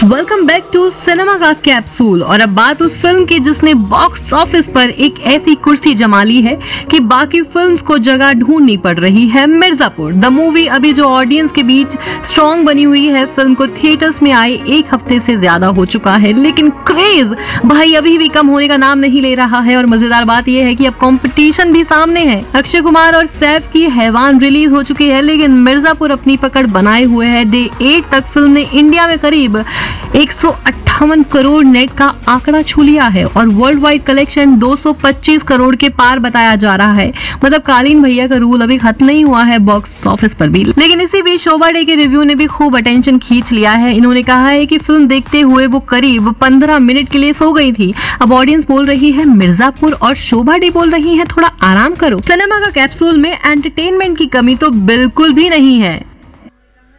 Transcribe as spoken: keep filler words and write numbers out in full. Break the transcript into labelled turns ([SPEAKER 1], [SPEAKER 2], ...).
[SPEAKER 1] Welcome back to cinema का capsule. और अब बात उस फिल्म की जिसने बॉक्स ऑफिस पर एक ऐसी कुर्सी जमा ली है कि बाकी फिल्म्स को जगह ढूंढनी पड़ रही है। मिर्जापुर द मूवी अभी जो ऑडियंस के बीच स्ट्रॉन्ग बनी हुई है। फिल्म को थिएटर्स में आए एक हफ्ते से ज्यादा हो चुका है, लेकिन क्रेज भाई अभी भी कम होने का नाम नहीं ले रहा है। और मजेदार बात यह है कि अब कंपटीशन भी सामने है। अक्षय कुमार और सैफ की हैवान रिलीज हो चुकी है, लेकिन मिर्जापुर अपनी पकड़ बनाए हुए है। डे एट तक फिल्म ने इंडिया में करीब एक सौ अट्ठावन करोड़ नेट का आंकड़ा छू लिया है और वर्ल्ड वाइड कलेक्शन दो सौ पच्चीस करोड़ के पार बताया जा रहा है। मतलब कालीन भैया का रूल अभी खत्म नहीं हुआ है बॉक्स ऑफिस पर भी। लेकिन इसी बीच शोभा डे के रिव्यू ने भी खूब अटेंशन खींच लिया है। इन्होंने कहा है कि फिल्म देखते हुए वो करीब पंद्रह मिनट के लिए सो गई थी। अब ऑडियंस बोल रही है मिर्जापुर, और शोभा डे बोल रही है थोड़ा आराम करो। सिनेमा का कैप्सूल में एंटरटेनमेंट की कमी तो बिल्कुल भी नहीं है।